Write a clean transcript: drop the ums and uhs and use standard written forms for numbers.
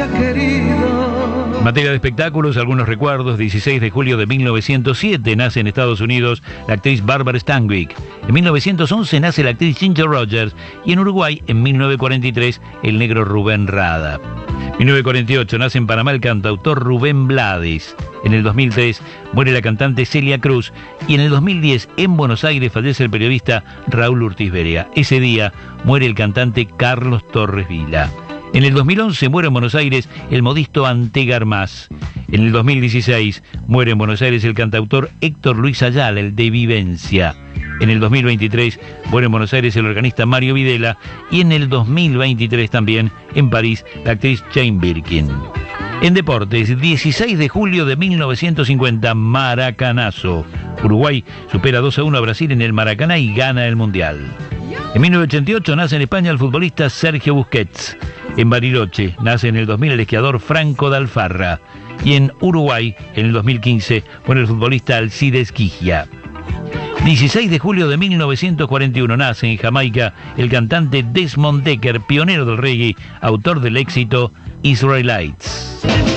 haya querido. En materia de espectáculos, algunos recuerdos. 16 de julio de 1907 nace en Estados Unidos la actriz Barbara Stanwyck. En 1911 nace la actriz Ginger Rogers. Y en Uruguay, en 1943, el negro Rubén Rada. 1948 nace en Panamá el cantautor Rubén Blades. En el 2003 muere la cantante Celia Cruz. Y en el 2010, en Buenos Aires, fallece el periodista Raúl Urtiz Berea. Ese día muere el cantante Carlos Torres Vila. En el 2011 muere en Buenos Aires el modisto Antegar Mas. En el 2016 muere en Buenos Aires el cantautor Héctor Luis Ayala, el de Vivencia. En el 2023 muere en Buenos Aires el organista Mario Videla. Y en el 2023 también en París la actriz Jane Birkin. En deportes, 16 de julio de 1950, Maracanazo. Uruguay supera 2-1 a Brasil en el Maracaná y gana el Mundial. En 1988 nace en España el futbolista Sergio Busquets. En Bariloche nace en el 2000 el esquiador Franco de Alfarra. Y en Uruguay, en el 2015, muere el futbolista Alcides Quigia. 16 de julio de 1941 nace en Jamaica el cantante Desmond Dekker, pionero del reggae, autor del éxito Israelites.